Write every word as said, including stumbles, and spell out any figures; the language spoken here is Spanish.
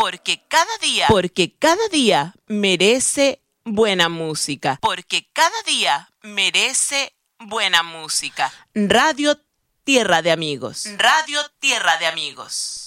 Porque cada día, porque cada día merece buena música. Porque cada día merece buena música. Radio Tierra de Amigos. Radio Tierra de Amigos.